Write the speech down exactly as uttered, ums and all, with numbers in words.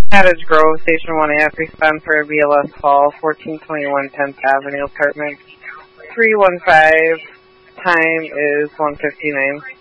Cottage Grove, Station one A F, respond for B L S call, fourteen twenty-one tenth Avenue, apartment three one five, time is one fifty-nine.